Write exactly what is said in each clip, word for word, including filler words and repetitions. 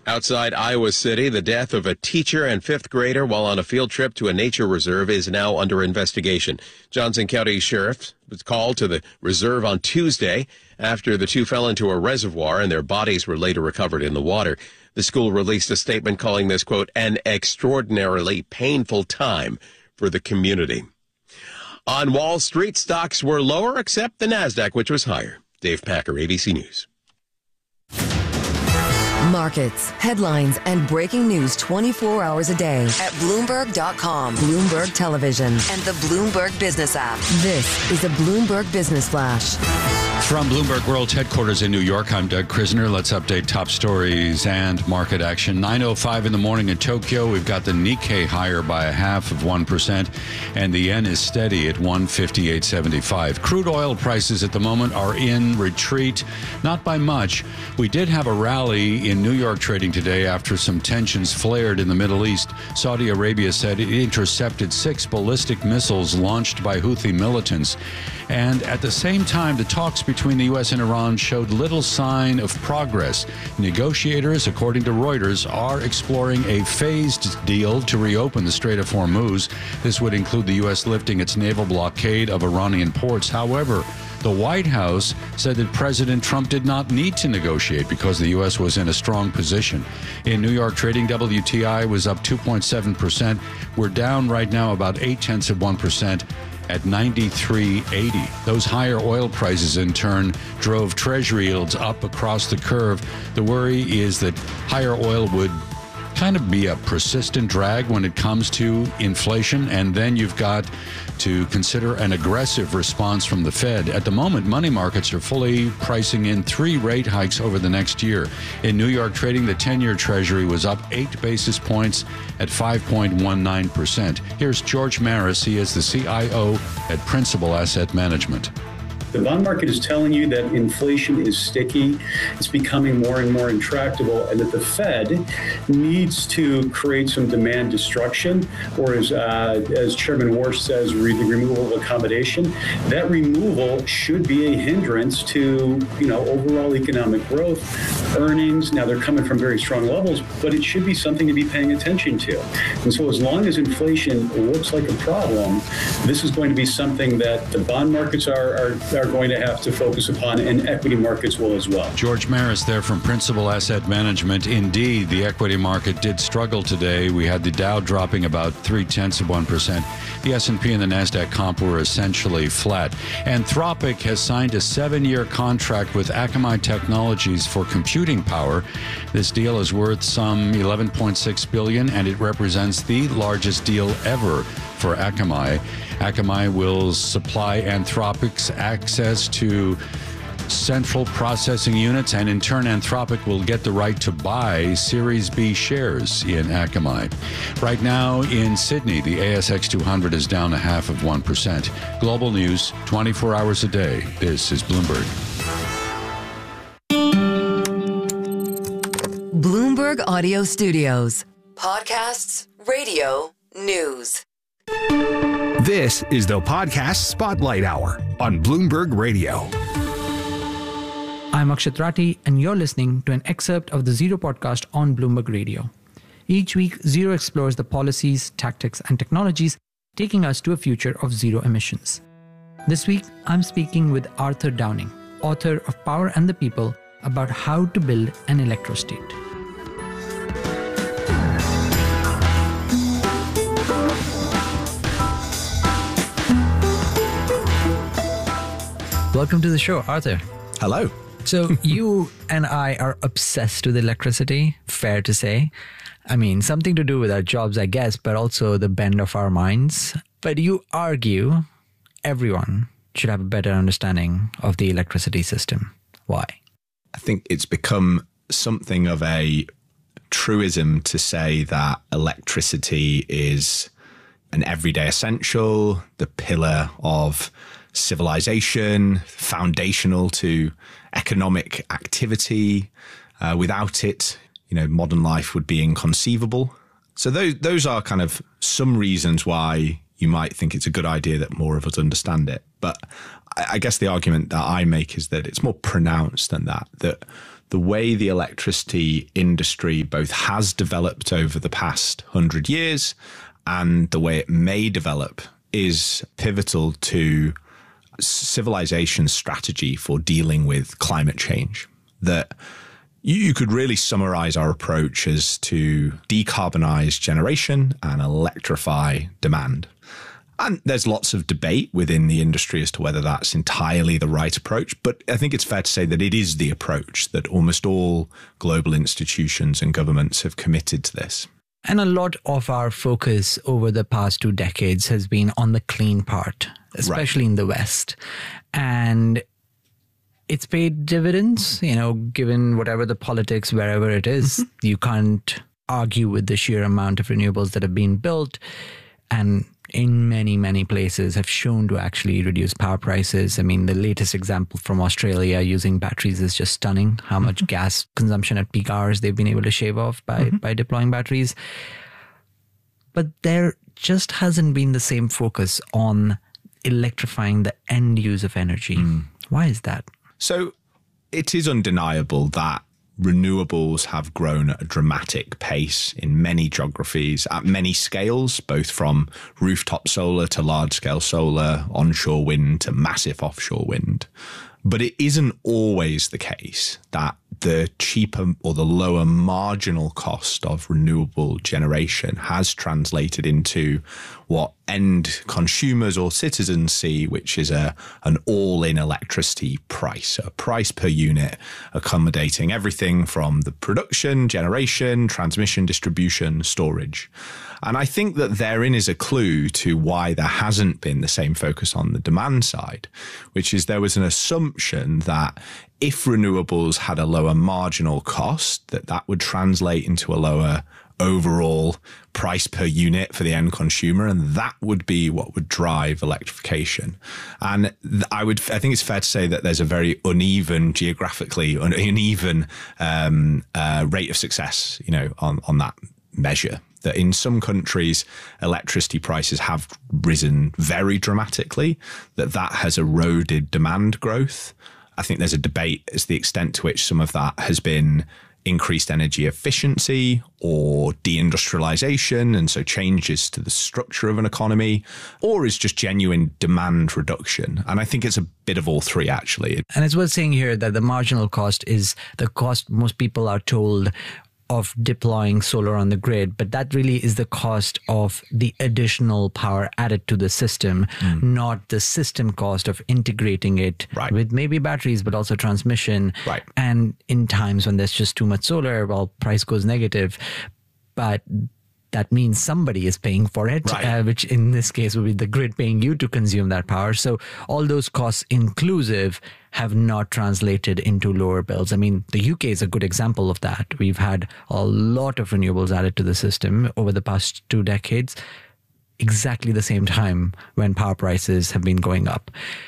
Outside Iowa City, the death of a teacher and fifth grader while on a field trip to a nature reserve is now under investigation. Johnson County Sheriff was called to the reserve on Tuesday after the two fell into a reservoir and their bodies were later recovered in the water. The school released a statement calling this, quote, an extraordinarily painful time for the community. On Wall Street, stocks were lower except the NASDAQ, which was higher. Dave Packer, A B C News. Markets, headlines, and breaking news twenty-four hours a day at Bloomberg dot com, Bloomberg Television, and the Bloomberg Business app. This is a Bloomberg Business Flash. From Bloomberg World's headquarters in New York, I'm Doug Krisner. Let's update top stories and market action. nine oh five in the morning in Tokyo. We've got the Nikkei higher by a half of one percent, and the yen is steady at one fifty-eight seventy-five. Crude oil prices at the moment are in retreat, not by much. We did have a rally in New York trading today after some tensions flared in the Middle East. Saudi Arabia said it intercepted six ballistic missiles launched by Houthi militants. And at the same time, the talks between the U S and Iran showed little sign of progress. Negotiators, according to Reuters, are exploring a phased deal to reopen the Strait of Hormuz. This would include the U S lifting its naval blockade of Iranian ports. However, the White House said that President Trump did not need to negotiate because the U S was in a strong position. In New York trading, W T I was up two point seven percent. We're down right now about eight tenths of one percent. At ninety-three eighty. Those higher oil prices in turn drove Treasury yields up across the curve. The worry is that higher oil would kind of be a persistent drag when it comes to inflation, and then you've got to consider an aggressive response from the Fed. At the moment, money markets are fully pricing in three rate hikes over the next year. In New York trading, the ten-year Treasury was up eight basis points at five point one nine percent. Here's George Maris. He is the C I O at Principal Asset Management. The bond market is telling you that inflation is sticky, it's becoming more and more intractable, and that the Fed needs to create some demand destruction, or as, uh, as Chairman Warsh says, re- the removal of accommodation. That removal should be a hindrance to, you know, overall economic growth, earnings. Now, they're coming from very strong levels, but it should be something to be paying attention to. And so as long as inflation looks like a problem, this is going to be something that the bond markets are, are, are are going to have to focus upon, and equity markets will as well. George Maris there from Principal Asset Management. Indeed, the equity market did struggle today. We had the Dow dropping about three-tenths of one percent. The S and P and the NASDAQ comp were essentially flat. Anthropic has signed a seven-year contract with Akamai Technologies for computing power. This deal is worth some eleven point six billion dollars, and it represents the largest deal ever for Akamai. Akamai will supply Anthropic's access to central processing units, and in turn, Anthropic will get the right to buy Series B shares in Akamai. Right now in Sydney, the A S X two hundred is down a half of one percent. Global news, twenty-four hours a day. This is Bloomberg. Bloomberg Audio Studios. Podcasts, radio, news. This is the Podcast Spotlight Hour on Bloomberg Radio. I'm Akshat Rathi, and you're listening to an excerpt of the Zero podcast on Bloomberg Radio. Each week, Zero explores the policies, tactics, and technologies taking us to a future of zero emissions. This week, I'm speaking with Arthur Downing, author of Power and the People, about how to build an electrostate. Welcome to the show, Arthur. Hello. So you and I are obsessed with electricity, fair to say. I mean, something to do with our jobs, I guess, but also the bend of our minds. But you argue everyone should have a better understanding of the electricity system. Why? I think it's become something of a truism to say that electricity is an everyday essential, the pillar of civilization, foundational to economic activity. Uh, without it, you know, modern life would be inconceivable. So those those are kind of some reasons why you might think it's a good idea that more of us understand it. But I, I guess the argument that I make is that it's more pronounced than that, that the way the electricity industry both has developed over the past hundred years and the way it may develop is pivotal to civilization's strategy for dealing with climate change. That you could really summarize our approach as to decarbonize generation and electrify demand. And there's lots of debate within the industry as to whether that's entirely the right approach. But I think it's fair to say that it is the approach, that almost all global institutions and governments have committed to this. And a lot of our focus over the past two decades has been on the clean part, especially right. in the West. And it's paid dividends, you know, given whatever the politics, wherever it is. Mm-hmm. You can't argue with the sheer amount of renewables that have been built. And in many, many places have shown to actually reduce power prices. I mean, the latest example from Australia using batteries is just stunning. How much mm-hmm. gas consumption at peak hours they've been able to shave off by, mm-hmm. by deploying batteries. But there just hasn't been the same focus on electrifying the end use of energy. Mm. Why is that? So it is undeniable that renewables have grown at a dramatic pace in many geographies at many scales, both from rooftop solar to large-scale solar, onshore wind to massive offshore wind. But it isn't always the case that the cheaper or the lower marginal cost of renewable generation has translated into what end consumers or citizens see, which is a an all-in electricity price, a price per unit accommodating everything from the production, generation, transmission, distribution, storage. And I think that therein is a clue to why there hasn't been the same focus on the demand side, which is there was an assumption that if renewables had a lower marginal cost, that that would translate into a lower overall price per unit for the end consumer, and that would be what would drive electrification. And I would, I think it's fair to say that there's a very uneven, geographically uneven um, uh, rate of success, you know, on on that measure. That in some countries, electricity prices have risen very dramatically, that that has eroded demand growth. I think there's a debate as to the extent to which some of that has been increased energy efficiency or deindustrialization, and so changes to the structure of an economy, or is just genuine demand reduction. And I think it's a bit of all three, actually. And it's worth saying here that the marginal cost is the cost most people are told of deploying solar on the grid, but that really is the cost of the additional power added to the system, mm. not the system cost of integrating it right. with maybe batteries, but also transmission. Right. And in times when there's just too much solar, well, price goes negative, but that means somebody is paying for it, right. uh, which in this case would be the grid paying you to consume that power. So all those costs inclusive have not translated into lower bills. I mean, the U K is a good example of that. We've had a lot of renewables added to the system over the past two decades, exactly the same time when power prices have been going up.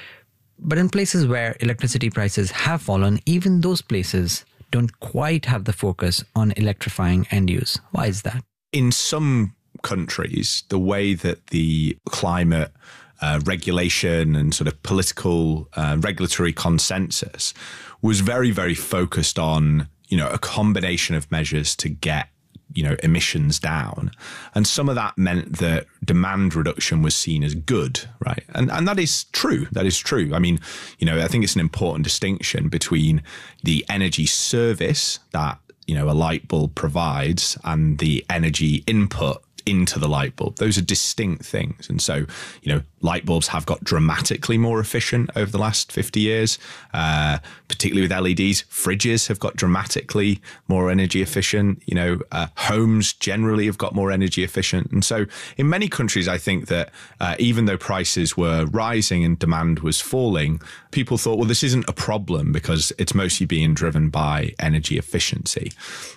But in places where electricity prices have fallen, even those places don't quite have the focus on electrifying end use. Why is that? In some countries, the way that the climate uh, regulation and sort of political uh, regulatory consensus was very, very focused on, you know, a combination of measures to get, you know, emissions down. And some of that meant that demand reduction was seen as good, right? And and that is true. That is true. I mean, you know, I think it's an important distinction between the energy service that, you know, a light bulb provides and the energy input into the light bulb. Those are distinct things. And so, you know, light bulbs have got dramatically more efficient over the last fifty years, uh, particularly with L E Ds. Fridges have got dramatically more energy efficient. You know, uh, homes generally have got more energy efficient. And so in many countries, I think that uh, even though prices were rising and demand was falling, people thought, well, this isn't a problem because it's mostly being driven by energy efficiency.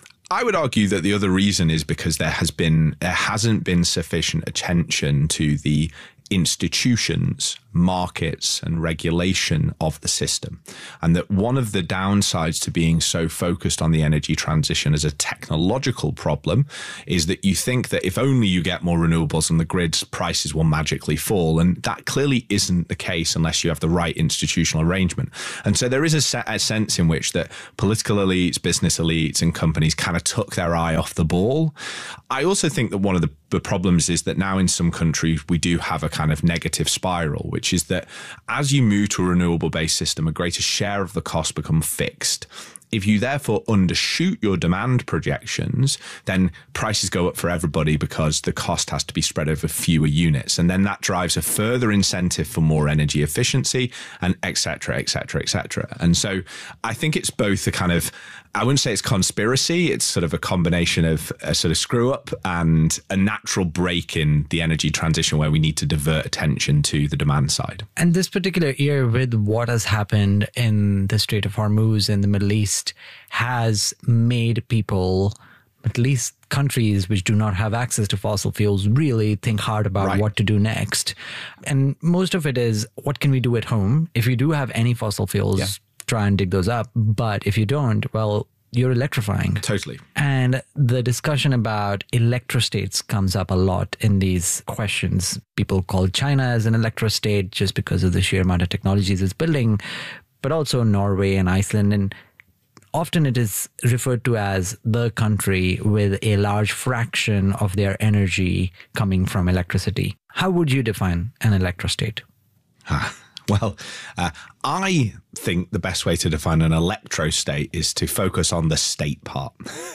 I would argue that the other reason is because there has been there hasn't been sufficient attention to the institutions, markets, and regulation of the system. And that one of the downsides to being so focused on the energy transition as a technological problem is that you think that if only you get more renewables and the grid's prices will magically fall. And that clearly isn't the case unless you have the right institutional arrangement. And so there is a, se- a sense in which that political elites, business elites, and companies kind of took their eye off the ball. I also think that one of the The problems is that now in some countries we do have a kind of negative spiral, which is that as you move to a renewable-based system, a greater share of the cost become fixed. If you therefore undershoot your demand projections, then prices go up for everybody because the cost has to be spread over fewer units. And then that drives a further incentive for more energy efficiency and et cetera, et cetera, et cetera. And so I think it's both a kind of, I wouldn't say it's conspiracy. It's sort of a combination of a sort of screw up and a natural break in the energy transition where we need to divert attention to the demand side. And this particular year, with what has happened in the Strait of Hormuz in the Middle East, has made people, at least countries which do not have access to fossil fuels, really think hard about right. what to do next. And most of it is, what can we do at home? If you do have any fossil fuels, yeah. try and dig those up. But if you don't, well, you're electrifying. Totally. And the discussion about electrostates comes up a lot in these questions. People call China as an electrostate just because of the sheer amount of technologies it's building, but also Norway and Iceland. And often it is referred to as the country with a large fraction of their energy coming from electricity. How would you define an electrostate? Ah. Well, uh, I think the best way to define an electrostate is to focus on the state part.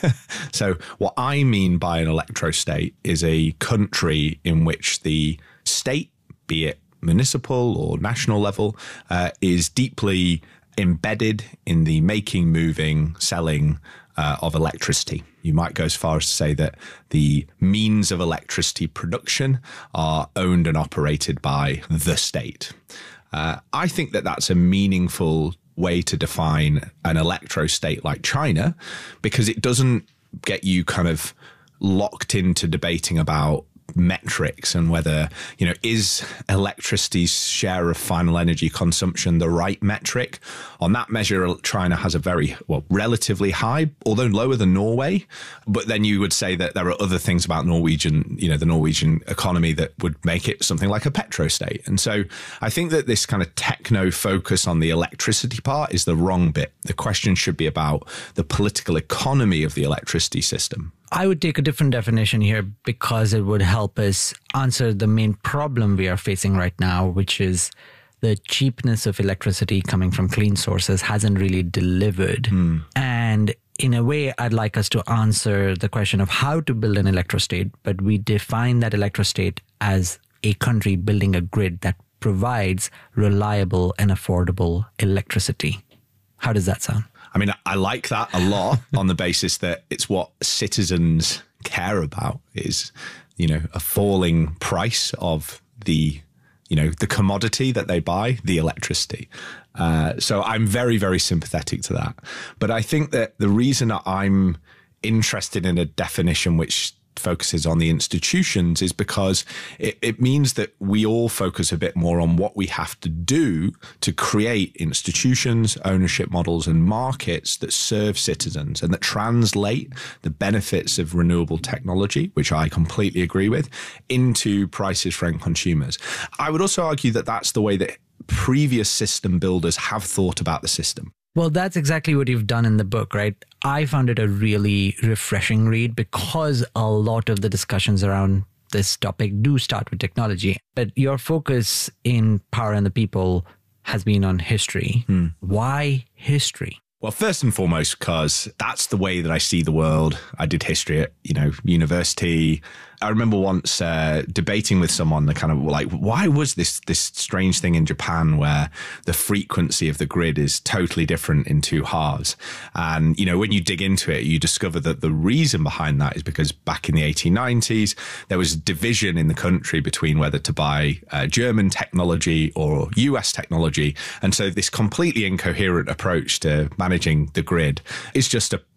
So what I mean by an electrostate is a country in which the state, be it municipal or national level, uh, is deeply embedded in the making, moving, selling uh, of electricity. You might go as far as to say that the means of electricity production are owned and operated by the state. Uh, I think that that's a meaningful way to define an electrostate like China, because it doesn't get you kind of locked into debating about metrics and whether, you know, is electricity's share of final energy consumption the right metric? On that measure, China has a very, well, relatively high, although lower than Norway. But then you would say that there are other things about Norwegian, you know, the Norwegian economy that would make it something like a petrostate. And so I think that this kind of techno focus on the electricity part is the wrong bit. The question should be about the political economy of the electricity system. I would take a different definition here because it would help us answer the main problem we are facing right now, which is the cheapness of electricity coming from clean sources hasn't really delivered. Hmm. And in a way, I'd like us to answer the question of how to build an electrostate, but we define that electrostate as a country building a grid that provides reliable and affordable electricity. How does that sound? I mean, I like that a lot on the basis that it's what citizens care about is, you know, a falling price of the, you know, the commodity that they buy, the electricity. Uh, so I'm very, very sympathetic to that. But I think that the reason I'm interested in a definition which focuses on the institutions is because it, it means that we all focus a bit more on what we have to do to create institutions, ownership models, and markets that serve citizens and that translate the benefits of renewable technology, which I completely agree with, into prices for end consumers. I would also argue that that's the way that previous system builders have thought about the system. Well, that's exactly what you've done in the book, right? I found it a really refreshing read because a lot of the discussions around this topic do start with technology. But your focus in Power and the People has been on history. Hmm. Why history? Well, first and foremost, because that's the way that I see the world. I did history at, you know, university. I remember once uh, debating with someone, the kind of like, why was this this strange thing in Japan where the frequency of the grid is totally different in two halves? And, you know, when you dig into it, you discover that the reason behind that is because back in the eighteen nineties, there was division in the country between whether to buy uh, German technology or U S technology. And so this completely incoherent approach to managing the grid is just a a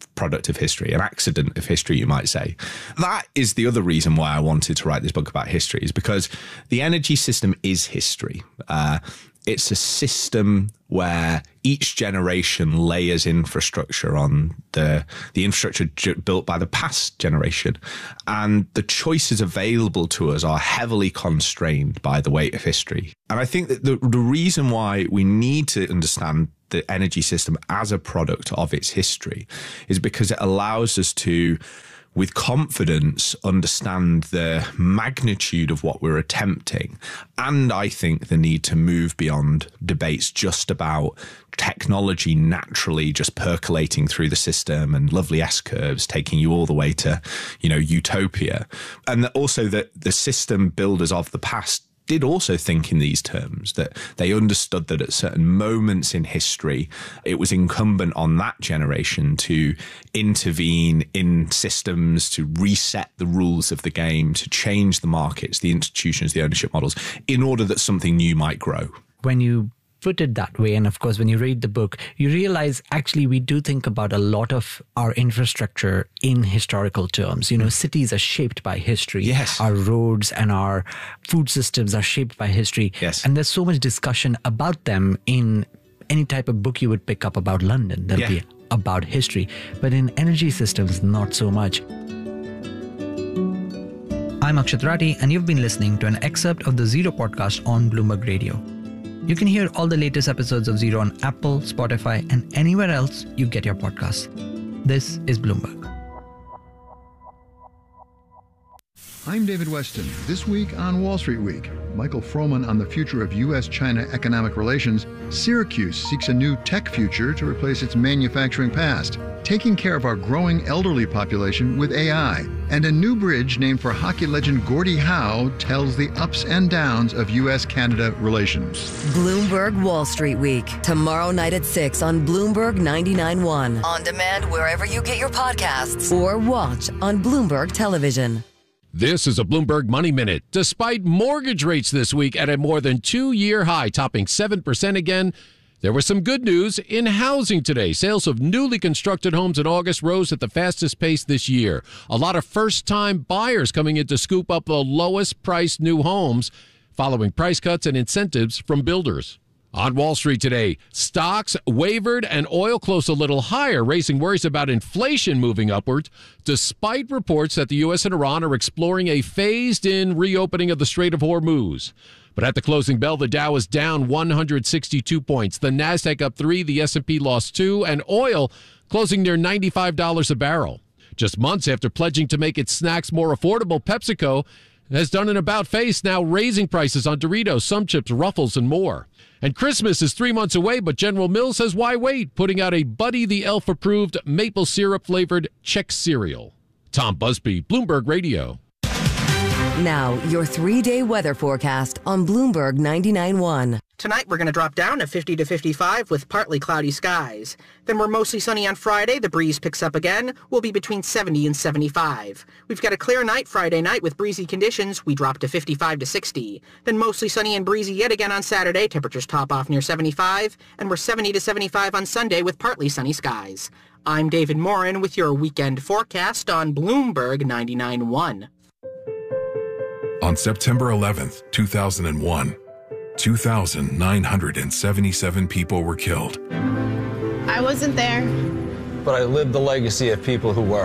product of history, an accident of history, you might say. That is the other reason why I wanted to write this book about history, is because the energy system is history. Uh, it's a system where each generation layers infrastructure on the the infrastructure j- built by the past generation. And the choices available to us are heavily constrained by the weight of history. And I think that the, the reason why we need to understand the energy system as a product of its history is because it allows us to, with confidence, understand the magnitude of what we're attempting. And I think the need to move beyond debates just about technology naturally just percolating through the system and lovely S-curves taking you all the way to, you know, utopia. And also that the system builders of the past did also think in these terms, that they understood that at certain moments in history, it was incumbent on that generation to intervene in systems, to reset the rules of the game, to change the markets, the institutions, the ownership models, in order that something new might grow. When you put it that way, and of course, when you read the book, you realize actually we do think about a lot of our infrastructure in historical terms. You know, cities are shaped by history. Yes. Our roads and our food systems are shaped by history. Yes. And there's so much discussion about them in any type of book you would pick up about London. There'll Yeah. be about history. But in energy systems, not so much. I'm Akshat Rathi, and you've been listening to an excerpt of the Zero podcast on Bloomberg Radio. You can hear all the latest episodes of Zero on Apple, Spotify, and anywhere else you get your podcasts. This is Bloomberg. I'm David Weston. This week on Wall Street Week, Michael Froman on the future of U S China economic relations. Syracuse seeks a new tech future to replace its manufacturing past, taking care of our growing elderly population with A I. And a new bridge named for hockey legend Gordie Howe tells the ups and downs of U S Canada relations. Bloomberg Wall Street Week, tomorrow night at six on Bloomberg ninety-nine point one. On demand wherever you get your podcasts or watch on Bloomberg Television. This is a Bloomberg Money Minute. Despite mortgage rates this week at a more than two-year high, topping seven percent again, there was some good news in housing today. Sales of newly constructed homes in August rose at the fastest pace this year. A lot of first-time buyers coming in to scoop up the lowest-priced new homes following price cuts and incentives from builders. On Wall Street today, stocks wavered and oil closed a little higher, raising worries about inflation moving upwards, despite reports that the U S and Iran are exploring a phased-in reopening of the Strait of Hormuz. But at the closing bell, the Dow is down one hundred sixty-two points. The Nasdaq up three, the S and P lost two, and oil closing near ninety-five dollars a barrel. Just months after pledging to make its snacks more affordable, PepsiCo has done an about-face, now raising prices on Doritos, some chips, Ruffles, and more. And Christmas is three months away, but General Mills says why wait, putting out a Buddy the Elf-approved maple syrup-flavored Chex cereal. Tom Busby, Bloomberg Radio. Now, your three-day weather forecast on Bloomberg ninety-nine point one. Tonight, we're going to drop down to fifty to fifty-five with partly cloudy skies. Then we're mostly sunny on Friday. The breeze picks up again. We'll be between seventy and seventy-five. We've got a clear night Friday night with breezy conditions. We drop to fifty-five to sixty. Then mostly sunny and breezy yet again on Saturday. Temperatures top off near seventy-five. And we're seventy to seventy-five on Sunday with partly sunny skies. I'm David Morin with your weekend forecast on Bloomberg ninety-nine point one. On September eleventh, two thousand one, two thousand nine hundred seventy-seven people were killed. I wasn't there. But I lived the legacy of people who were.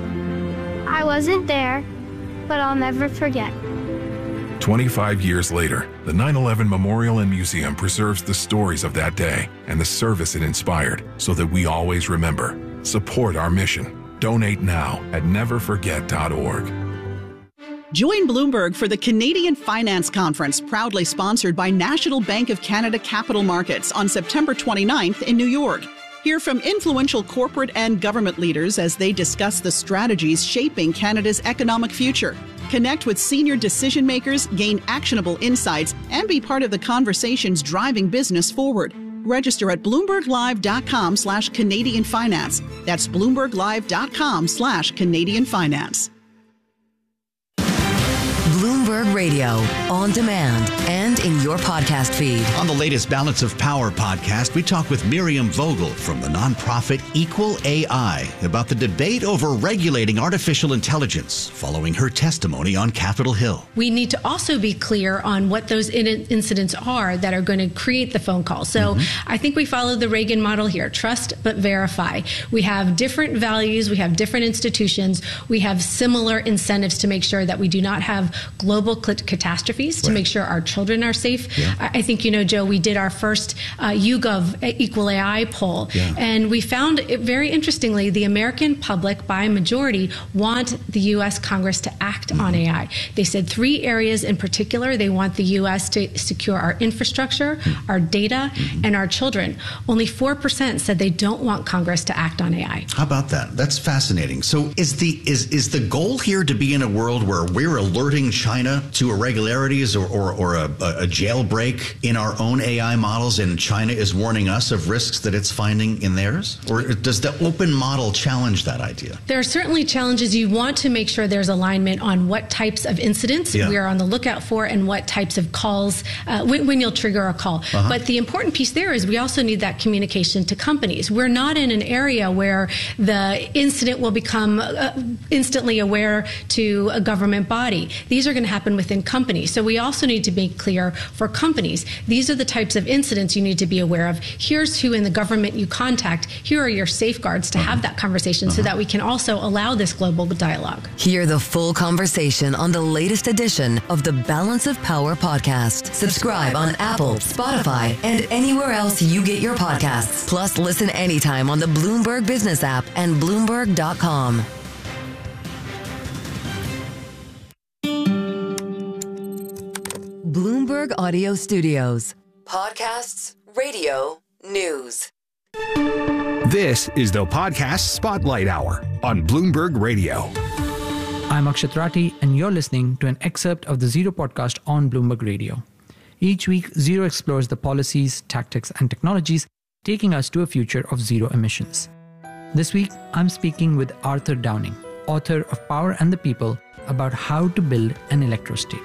I wasn't there, but I'll never forget. twenty-five years later, the nine eleven Memorial and Museum preserves the stories of that day and the service it inspired so that we always remember. Support our mission. Donate now at never forget dot org. Join Bloomberg for the Canadian Finance Conference, proudly sponsored by National Bank of Canada Capital Markets on September twenty-ninth in New York. Hear from influential corporate and government leaders as they discuss the strategies shaping Canada's economic future. Connect with senior decision makers, gain actionable insights, and be part of the conversations driving business forward. Register at bloomberglive.com slash Canadian Finance. That's bloomberglive.com slash Canadian Finance. Bloomberg Radio, on demand, and in your podcast feed. On the latest Balance of Power podcast, we talk with Miriam Vogel from the nonprofit Equal A I about the debate over regulating artificial intelligence following her testimony on Capitol Hill. We need to also be clear on what those in- incidents are that are going to create the phone call. So mm-hmm. I think we follow the Reagan model here, trust but verify. We have different values, we have different institutions, we have similar incentives to make sure that we do not have global catastrophes, to right. make sure our children are safe. Yeah. I think, you know, Joe, we did our first uh, YouGov Equal A I poll, yeah. and we found it very interestingly, the American public, by majority, want the U S Congress to act mm-hmm. on A I. They said three areas in particular. They want the U S to secure our infrastructure, mm-hmm. our data, mm-hmm. and our children. Only four percent said they don't want Congress to act on A I. How about that? That's fascinating. So is the is is the goal here to be in a world where we're alerting China to irregularities or, or, or a, a jailbreak in our own A I models, and China is warning us of risks that it's finding in theirs? Or does the open model challenge that idea? There are certainly challenges. You want to make sure there's alignment on what types of incidents yeah. we are on the lookout for and what types of calls, uh, when, when you'll trigger a call. Uh-huh. But the important piece there is we also need that communication to companies. We're not in an area where the incident will become uh, instantly aware to a government body. These are going to happen within companies. So we also need to make clear for companies, these are the types of incidents you need to be aware of. Here's who in the government you contact. Here are your safeguards to uh-huh. have that conversation uh-huh. so that we can also allow this global dialogue. Hear the full conversation on the latest edition of the Balance of Power podcast. Subscribe on Apple, Spotify, and anywhere else you get your podcasts. Plus, listen anytime on the Bloomberg Business app and Bloomberg dot com. Bloomberg Audio Studios. Podcasts, radio, news. This is the Podcast Spotlight Hour on Bloomberg Radio. I'm Akshat Rathi, and you're listening to an excerpt of the Zero podcast on Bloomberg Radio. Each week, Zero explores the policies, tactics, and technologies taking us to a future of zero emissions. This week, I'm speaking with Arthur Downing, author of Power and the People, about how to build an electrostate.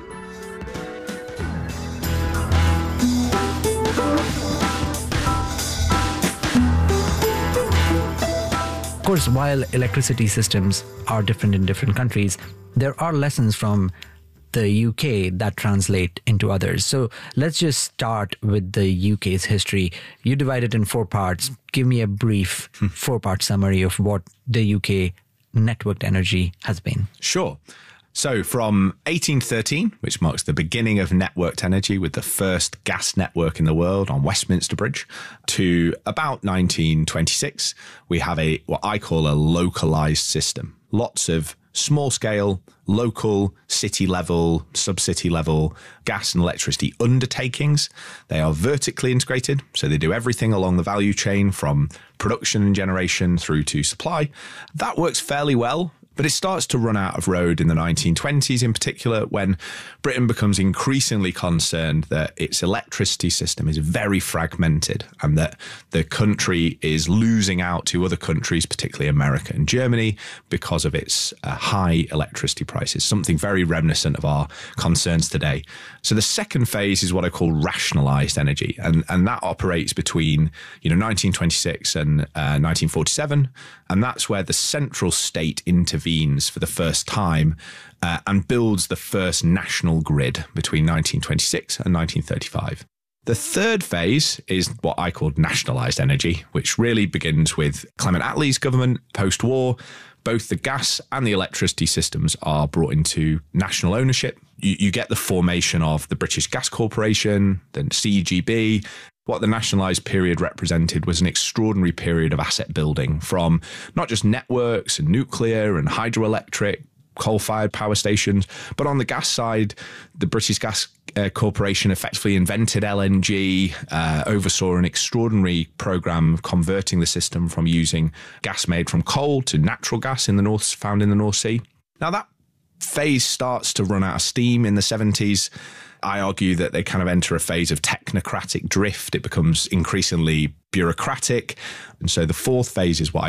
Of course, while electricity systems are different in different countries, there are lessons from the U K that translate into others. So let's just start with the U K's history. You divide it in four parts. Give me a brief four-part summary of what the U K networked energy has been. Sure. So from eighteen thirteen, which marks the beginning of networked energy with the first gas network in the world on Westminster Bridge, to about nineteen twenty-six, we have a what I call a localized system. Lots of small scale, local, city level, sub-city level gas and electricity undertakings. They are vertically integrated, so they do everything along the value chain from production and generation through to supply. That works fairly well. But it starts to run out of road in the nineteen twenties in particular, when Britain becomes increasingly concerned that its electricity system is very fragmented and that the country is losing out to other countries, particularly America and Germany, because of its uh, high electricity prices, something very reminiscent of our concerns today. So the second phase is what I call rationalized energy, and, and that operates between you know nineteen twenty-six and uh, nineteen forty-seven, and that's where the central state intervenes for the first time uh, and builds the first national grid between nineteen twenty-six and nineteen thirty-five. The third phase is what I called nationalised energy, which really begins with Clement Attlee's government post-war. Both the gas and the electricity systems are brought into national ownership. You, you get the formation of the British Gas Corporation, then C E G B. What the nationalised period represented was an extraordinary period of asset building from not just networks and nuclear and hydroelectric, coal-fired power stations, but on the gas side, the British Gas uh, Corporation effectively invented L N G, uh, oversaw an extraordinary programme of converting the system from using gas made from coal to natural gas in the north, found in the North Sea. Now that phase starts to run out of steam in the seventies. I argue that they kind of enter a phase of technocratic drift. It becomes increasingly bureaucratic. And so the fourth phase is what I call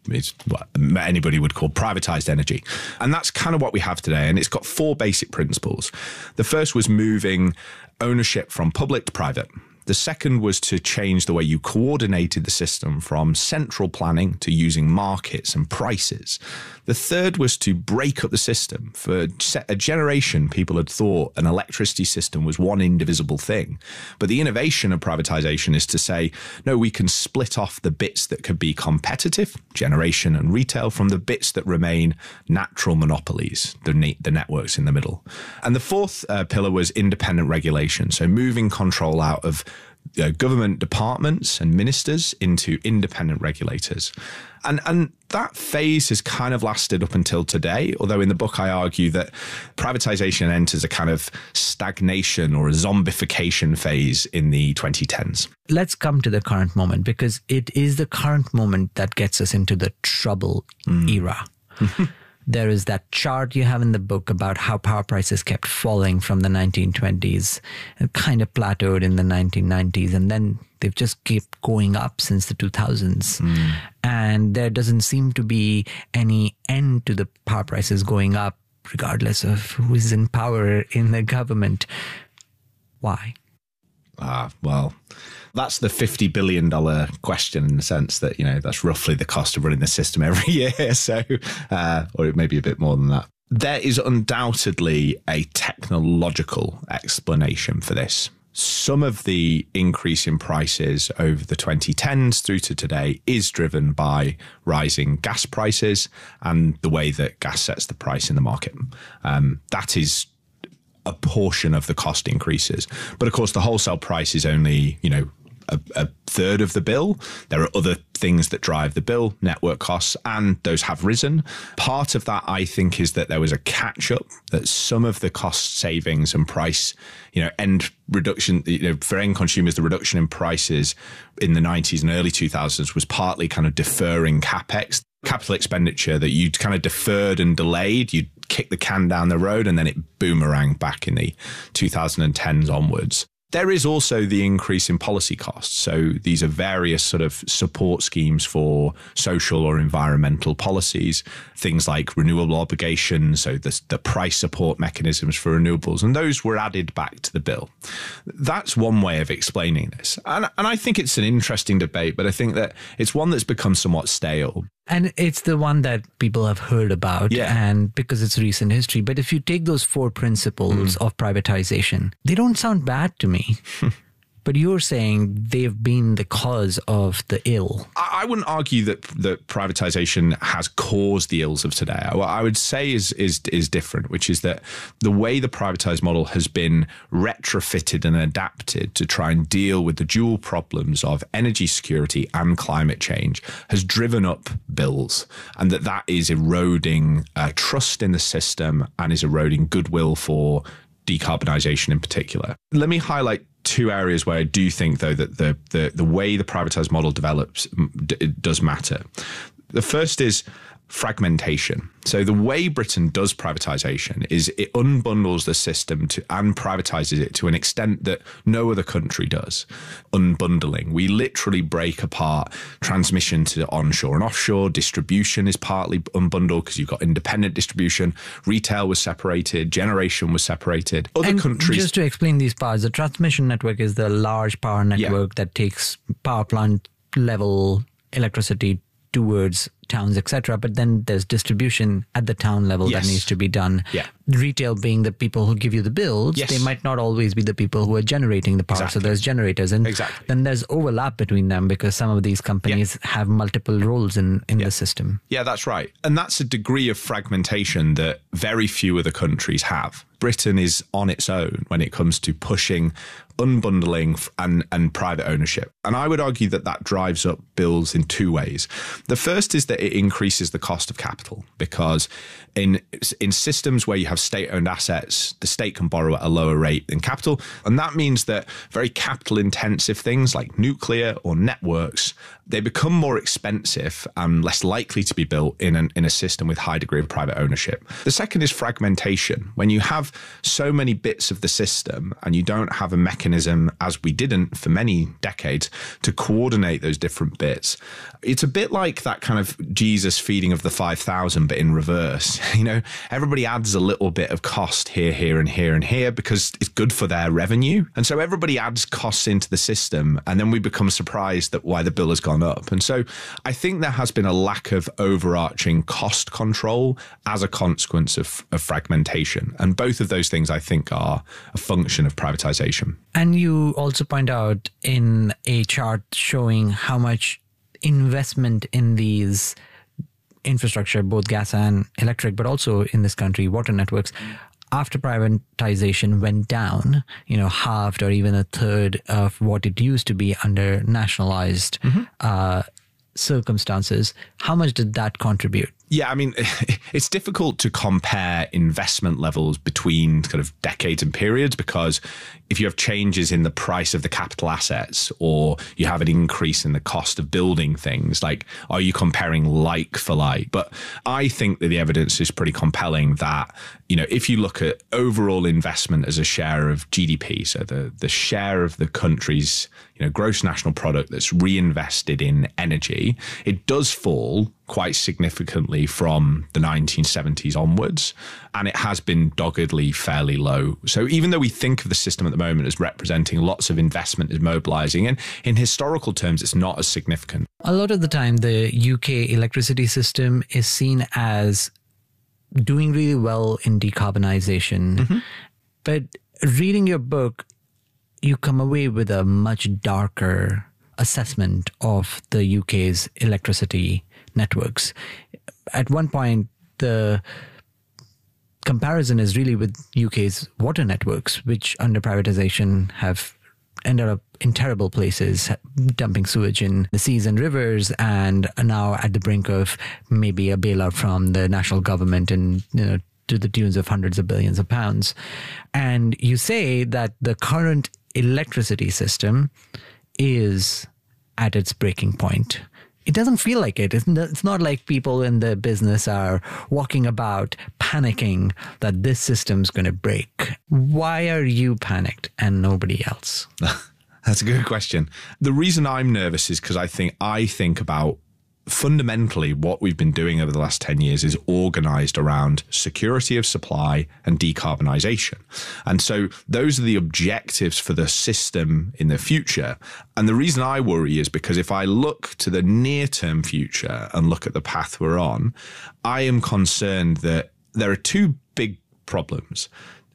is what anybody would call privatized energy. And that's kind of what we have today. And it's got four basic principles. The first was moving ownership from public to private. The second was to change the way you coordinated the system from central planning to using markets and prices. The third was to break up the system. For a generation, people had thought an electricity system was one indivisible thing. But the innovation of privatization is to say, no, we can split off the bits that could be competitive, generation and retail, from the bits that remain natural monopolies, the, ne- the networks in the middle. And the fourth uh, pillar was independent regulation. So moving control out of Uh, government departments and ministers into independent regulators. And and that phase has kind of lasted up until today, although in the book I argue that privatization enters a kind of stagnation or a zombification phase in the twenty tens. Let's come to the current moment, because it is the current moment that gets us into the trouble mm. era. There is that chart you have in the book about how power prices kept falling from the nineteen twenties and kind of plateaued in the nineteen nineties. And then they've just kept going up since the two thousands. Mm. And there doesn't seem to be any end to the power prices going up, regardless of who is in power in the government. Why? Ah, well, that's the fifty billion dollars question, in the sense that, you know, that's roughly the cost of running the system every year. So, uh, or it may be a bit more than that. There is undoubtedly a technological explanation for this. Some of the increase in prices over the twenty tens through to today is driven by rising gas prices and the way that gas sets the price in the market. Um, that is a portion of the cost increases. But of course, the wholesale price is only, you know, a, a third of the bill. There are other things that drive the bill, network costs, and those have risen. Part of that, I think, is that there was a catch up, that some of the cost savings and price, you know, end reduction, you know, for end consumers, the reduction in prices in the nineties and early two thousands was partly kind of deferring capex, capital expenditure that you'd kind of deferred and delayed. You'd kick the can down the road, and then it boomeranged back in the two thousand tens onwards. There is also the increase in policy costs. So these are various sort of support schemes for social or environmental policies, things like renewable obligations, so the, the price support mechanisms for renewables, and those were added back to the bill. That's one way of explaining this. And, and I think it's an interesting debate, but I think that it's one that's become somewhat stale. And it's the one that people have heard about, yeah. and because it's recent history. But if you take those four principles mm. of privatization, they don't sound bad to me. But you're saying they've been the cause of the ill. I wouldn't argue that that privatization has caused the ills of today. What I would say is is is different, which is that the way the privatized model has been retrofitted and adapted to try and deal with the dual problems of energy security and climate change has driven up bills, and that that is eroding uh, trust in the system and is eroding goodwill for decarbonisation in particular. Let me highlight two areas where I do think, though, that the the, the way the privatised model develops d- it does matter. The first is fragmentation. So the way Britain does privatisation is it unbundles the system to and privatises it to an extent that no other country does. Unbundling. We literally break apart transmission to onshore and offshore. Distribution is partly unbundled because you've got independent distribution. Retail was separated. Generation was separated. Other and countries... Just to explain these parts, the transmission network is the large power network yeah. that takes power plant level electricity towards towns, et cetera. But then there's distribution at the town level yes. that needs to be done. Yeah. Retail being the people who give you the bills, yes. they might not always be the people who are generating the power. Exactly. So there's generators. And exactly. then there's overlap between them because some of these companies yeah. have multiple roles in, in yeah. the system. Yeah, that's right. And that's a degree of fragmentation that very few other countries have. Britain is on its own when it comes to pushing unbundling and, and private ownership. And I would argue that that drives up bills in two ways. The first is that it increases the cost of capital, because in in systems where you have state-owned assets, the state can borrow at a lower rate than capital. And that means that very capital-intensive things like nuclear or networks, they become more expensive and less likely to be built in, an, in a system with high degree of private ownership. The second is fragmentation. When you have so many bits of the system and you don't have a mechanism, as we didn't for many decades, to coordinate those different bits, it's a bit like that kind of Jesus feeding of the five thousand, but in reverse. You know, everybody adds a little bit of cost here, here, and here, and here because it's good for their revenue. And so everybody adds costs into the system, and then we become surprised that why the bill has gone up. And so I think there has been a lack of overarching cost control as a consequence of, of fragmentation. And both of those things, I think, are a function of privatization. And you also point out in a chart showing how much investment in these infrastructure, both gas and electric, but also in this country, water networks, after privatization went down, you know, halved or even a third of what it used to be under nationalized mm-hmm. uh, circumstances. How much did that contribute? Yeah, I mean, it's difficult to compare investment levels between kind of decades and periods because if you have changes in the price of the capital assets or you have an increase in the cost of building things, like, are you comparing like for like? But I think that the evidence is pretty compelling that, you know, if you look at overall investment as a share of G D P, so the, the share of the country's, you know, gross national product that's reinvested in energy, it does fall quite significantly from the nineteen seventies onwards, and it has been doggedly fairly low. So even though we think of the system at the moment as representing lots of investment is mobilizing, and in historical terms, it's not as significant. A lot of the time, the U K electricity system is seen as doing really well in decarbonization. Mm-hmm. But reading your book, you come away with a much darker assessment of the U K's electricity networks. At one point, the comparison is really with U K's water networks, which under privatization have ended up in terrible places, dumping sewage in the seas and rivers, and are now at the brink of maybe a bailout from the national government and, you know, to the tunes of hundreds of billions of pounds. And you say that the current electricity system is at its breaking point. It doesn't feel like it. It's not like people in the business are walking about panicking that this system's going to break. Why are you panicked and nobody else? That's a good question. The reason I'm nervous is because I think I think about fundamentally what we've been doing over the last ten years is organized around security of supply and decarbonization. And so those are the objectives for the system in the future. And the reason I worry is because if I look to the near-term future and look at the path we're on, I am concerned that there are two big problems.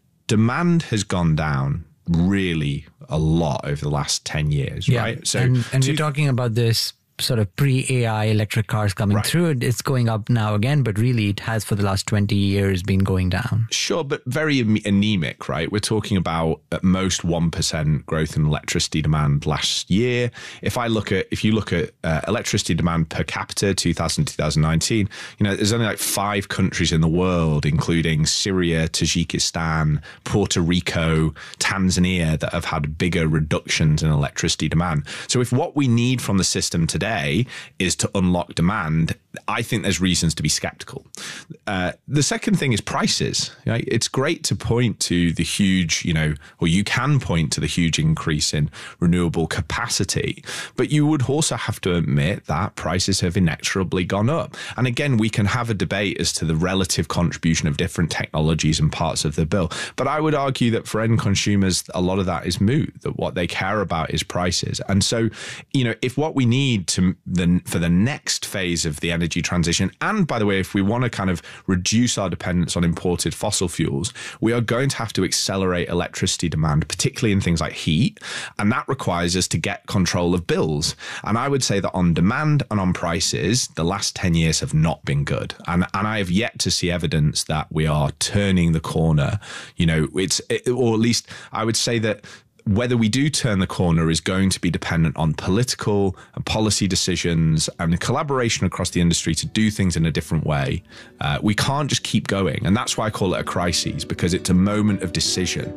Demand has gone down really a lot over the last ten years, yeah, right? So and, and we're talking about this sort of pre-A I electric cars coming right. through. It's going up now again, but really it has for the last twenty years been going down. Sure, but very anemic, right? We're talking about at most one percent growth in electricity demand last year. If I look at, if you look at uh, electricity demand per capita, two thousand, two thousand nineteen, you know, there's only like five countries in the world, including Syria, Tajikistan, Puerto Rico, Tanzania, that have had bigger reductions in electricity demand. So if what we need from the system today is to unlock demand, I think there's reasons to be skeptical. Uh, the second thing is prices. Right? It's great to point to the huge, you know, or you can point to the huge increase in renewable capacity, but you would also have to admit that prices have inexorably gone up. And again, we can have a debate as to the relative contribution of different technologies and parts of the bill. But I would argue that for end consumers, a lot of that is moot, that what they care about is prices. And so, you know, if what we need to the, for the next phase of the energy transition, and by the way, if we want to kind of reduce our dependence on imported fossil fuels, we are going to have to accelerate electricity demand, particularly in things like heat. And that requires us to get control of bills. And I would say that on demand and on prices, the last ten years have not been good. And, and I have yet to see evidence that we are turning the corner. You know, it's, it, or at least I would say that whether we do turn the corner is going to be dependent on political and policy decisions and collaboration across the industry to do things in a different way. Uh, we can't just keep going. And that's why I call it a crisis, because it's a moment of decision.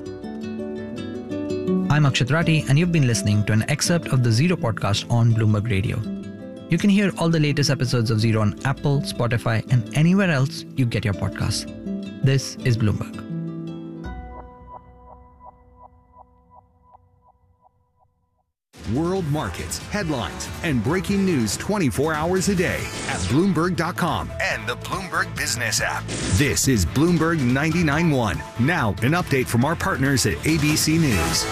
I'm Akshat Rathi, and you've been listening to an excerpt of the Zero podcast on Bloomberg Radio. You can hear all the latest episodes of Zero on Apple, Spotify, and anywhere else you get your podcasts. This is Bloomberg. World markets, headlines, and breaking news twenty-four hours a day at Bloomberg dot com and the Bloomberg Business app. This is Bloomberg ninety-nine point one. Now, an update from our partners at A B C News.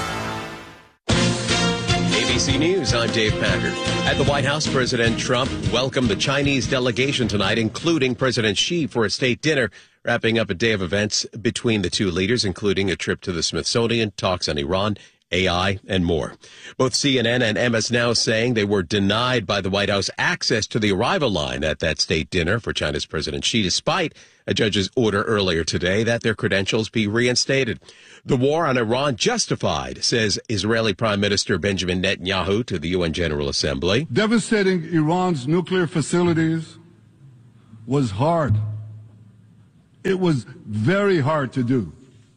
A B C News, I'm Dave Packard. At the White House, President Trump welcomed the Chinese delegation tonight, including President Xi, for a state dinner, wrapping up a day of events between the two leaders, including a trip to the Smithsonian, talks on Iran, A I, and more. Both C N N and M S Now saying they were denied by the White House access to the arrival line at that state dinner for China's President Xi, despite a judge's order earlier today that their credentials be reinstated. The war on Iran justified, says Israeli Prime Minister Benjamin Netanyahu to the U N General Assembly. Devastating Iran's nuclear facilities was hard. It was very hard to do.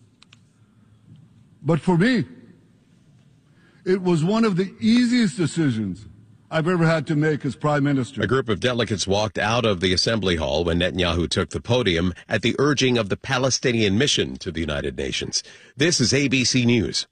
But for me, it was one of the easiest decisions I've ever had to make as prime minister. A group of delegates walked out of the assembly hall when Netanyahu took the podium at the urging of the Palestinian mission to the United Nations. This is A B C News.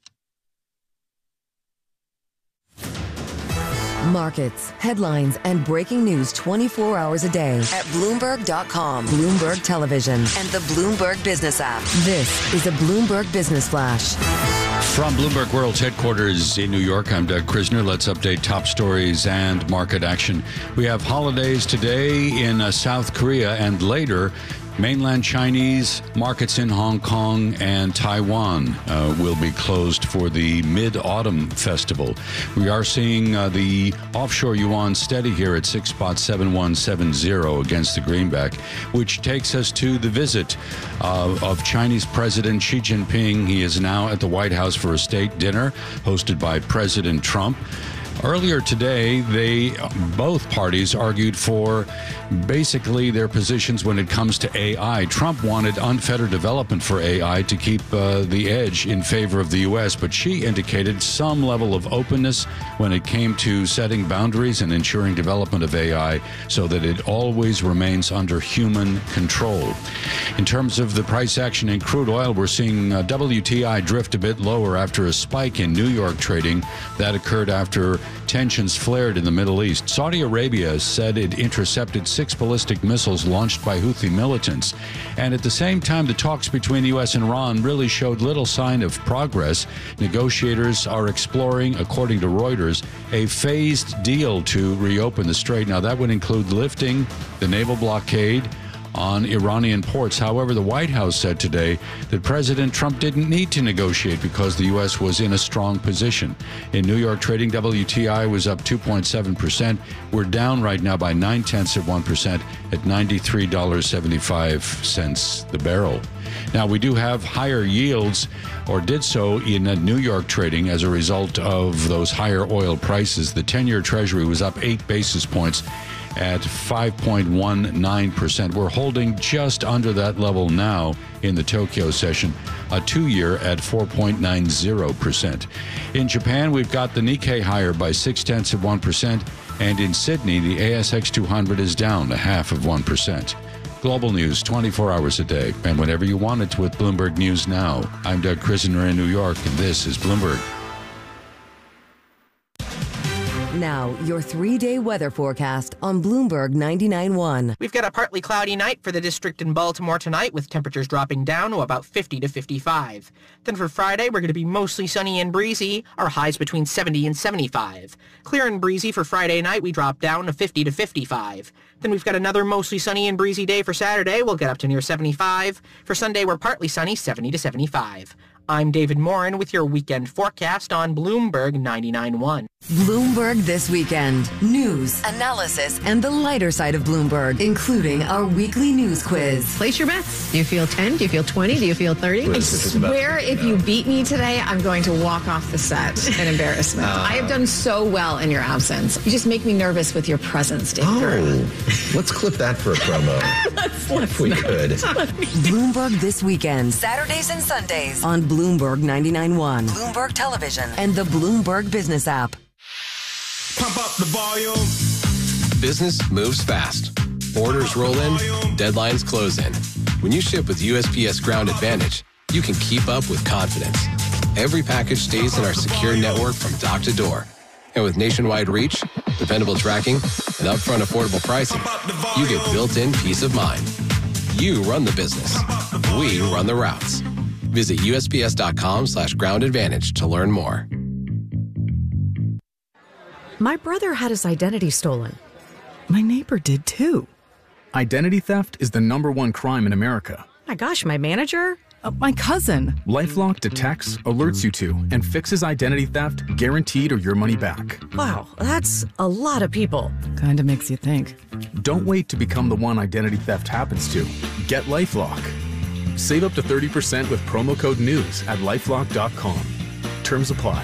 Markets, headlines, and breaking news twenty-four hours a day at Bloomberg dot com, Bloomberg Television, and the Bloomberg Business app. This is a Bloomberg Business Flash. From Bloomberg World's headquarters in New York, I'm Doug Krisner. Let's update top stories and market action. We have holidays today in uh, South Korea, and later mainland Chinese markets in Hong Kong and Taiwan uh, will be closed for the Mid-Autumn Festival. We are seeing uh, the offshore yuan steady here at six point seven one seven zero against the greenback, which takes us to the visit uh, of Chinese President Xi Jinping. He is now at the White House for a state dinner hosted by President Trump. Earlier today, they both parties argued for basically their positions when it comes to A I. Trump wanted unfettered development for A I to keep uh, the edge in favor of the U S, but Xi indicated some level of openness when it came to setting boundaries and ensuring development of A I so that it always remains under human control. In terms of the price action in crude oil, we're seeing uh, W T I drift a bit lower after a spike in New York trading. That occurred after tensions flared in the Middle East. Saudi Arabia said it intercepted six ballistic missiles launched by Houthi militants. And at the same time, the talks between the U S and Iran really showed little sign of progress. Negotiators are exploring, according to Reuters, a phased deal to reopen the strait. Now, that would include lifting the naval blockade on Iranian ports. However, the White House said today that President Trump didn't need to negotiate because the U S was in a strong position. In New York trading, W T I was up two point seven percent. We're down right now by nine tenths of one percent at ninety-three dollars and seventy-five cents the barrel. Now, we do have higher yields, or did so in New York trading as a result of those higher oil prices. The ten-year Treasury was up eight basis points at five point one nine percent. We're holding just under that level now in the Tokyo session, a two-year at four point nine zero percent. In Japan, we've got the Nikkei higher by six tenths of one percent, and in Sydney, the A S X two hundred is down a half of one percent. Global news twenty-four hours a day, and whenever you want it with Bloomberg News Now. I'm Doug Krisner in New York, and this is Bloomberg. Now, your three-day weather forecast on Bloomberg ninety-nine point one. We've got a partly cloudy night for the district in Baltimore tonight, with temperatures dropping down to about fifty to fifty-five. Then for Friday, we're going to be mostly sunny and breezy, our highs between seventy and seventy-five. Clear and breezy for Friday night, we drop down to fifty to fifty-five. Then we've got another mostly sunny and breezy day for Saturday. We'll get up to near seventy-five. For Sunday, we're partly sunny, seventy to seventy-five. I'm David Morin with your weekend forecast on Bloomberg ninety-nine point one. Bloomberg This Weekend. News, analysis, and the lighter side of Bloomberg, including our weekly news quiz. Place your bets. Do you feel ten? Do you feel twenty? Do you feel thirty? I swear if you beat me today, I'm going to walk off the set in embarrassment. Uh, I have done so well in your absence. You just make me nervous with your presence, David. Oh, let's clip that for a promo. let's, let's if we not. could. Bloomberg This Weekend. Saturdays and Sundays on Bloomberg ninety-nine point one, Bloomberg Television, and the Bloomberg Business app. Pump up the volume. Business moves fast. Orders roll in, deadlines close in. When you ship with U S P S Ground Advantage, you can keep up with confidence. Every package stays in our secure network from dock to door, And with nationwide reach, dependable tracking, and upfront affordable pricing, you get built-in peace of mind. You run the business. We run the routes. Visit U S P S dot com slash ground advantage to learn more. My brother had his identity stolen. My neighbor did too. Identity theft is the number one crime in America. My gosh, my manager? Uh, my cousin. LifeLock detects, alerts you to, and fixes identity theft guaranteed or your money back. Wow, that's a lot of people. Kinda makes you think. Don't wait to become the one identity theft happens to. Get LifeLock. Save up to thirty percent with promo code NEWS at lifelock dot com. Terms apply.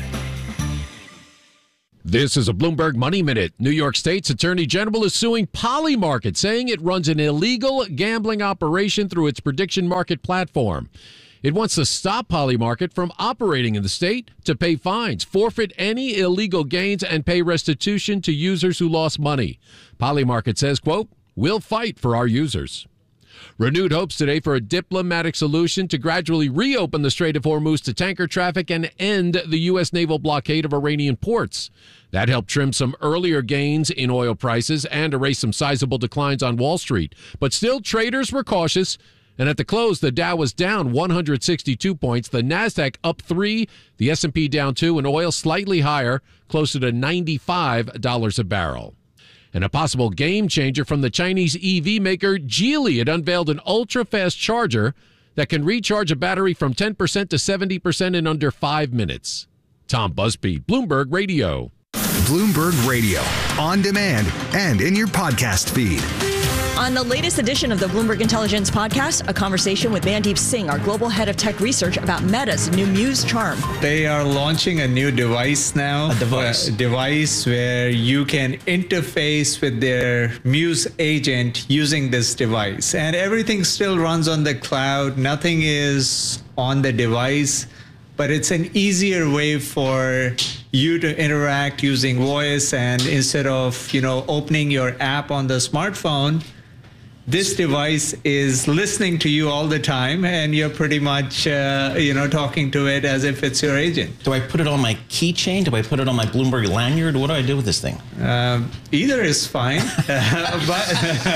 This is a Bloomberg Money Minute. New York State's Attorney General is suing Polymarket, saying it runs an illegal gambling operation through its prediction market platform. It wants to stop Polymarket from operating in the state, to pay fines, forfeit any illegal gains, and pay restitution to users who lost money. Polymarket says, quote, "We'll fight for our users." Renewed hopes today for a diplomatic solution to gradually reopen the Strait of Hormuz to tanker traffic and end the U S naval blockade of Iranian ports. That helped trim some earlier gains in oil prices and erase some sizable declines on Wall Street. But still, traders were cautious, and at the close, the Dow was down one hundred sixty-two points, the Nasdaq up three, the S and P down two, and oil slightly higher, closer to ninety-five dollars a barrel. And a possible game changer from the Chinese E V maker Geely. It unveiled an ultra-fast charger that can recharge a battery from ten percent to seventy percent in under five minutes. Tom Busby, Bloomberg Radio. Bloomberg Radio, on demand and in your podcast feed. On the latest edition of the Bloomberg Intelligence Podcast, a conversation with Mandeep Singh, our global head of tech research, about Meta's new Muse Charm. They are launching a new device now. A device. A device where you can interface with their Muse agent using this device. And everything still runs on the cloud. Nothing is on the device. But it's an easier way for you to interact using voice. And instead of, you know, opening your app on the smartphone, this device is listening to you all the time, and you're pretty much, uh, you know, talking to it as if it's your agent. Do I put it on my keychain? Do I put it on my Bloomberg lanyard? What do I do with this thing? Um, either is fine. but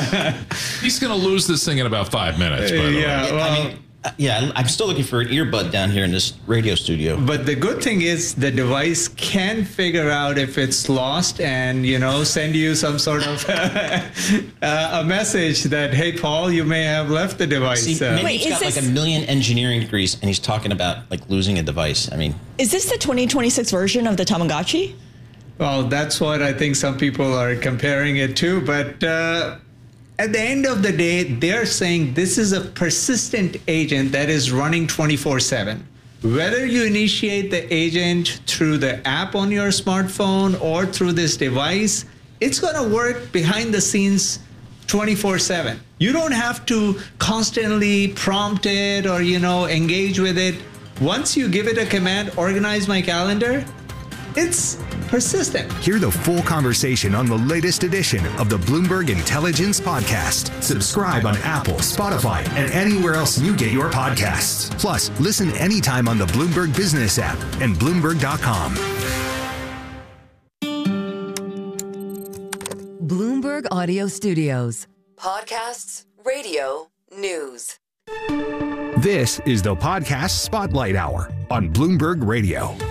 He's going to lose this thing in about five minutes, by the yeah, way. well, I mean, uh, yeah, I'm still looking for an earbud down here in this radio studio. But the good thing is the device can figure out if it's lost and, you know, send you some sort of uh, a message that, hey, Paul, you may have left the device. See, uh, maybe Wait, he's is got this- like a million engineering degrees, and he's talking about like losing a device. I mean, Is this the twenty twenty-six version of the Tamagotchi? Well, that's what I think some people are comparing it to. But uh, at the end of the day, they're saying this is a persistent agent that is running twenty-four seven. Whether you initiate the agent through the app on your smartphone or through this device, it's going to work behind the scenes twenty-four seven. You don't have to constantly prompt it or, you know, engage with it. Once you give it a command, organize my calendar, it's persistent. Hear the full conversation on the latest edition of the Bloomberg Intelligence Podcast. Subscribe on Apple, Spotify, and anywhere else you get your podcasts. Plus, listen anytime on the Bloomberg Business app and Bloomberg dot com. Bloomberg Audio Studios. Podcasts, radio, news. This is the Podcast Spotlight Hour on Bloomberg Radio.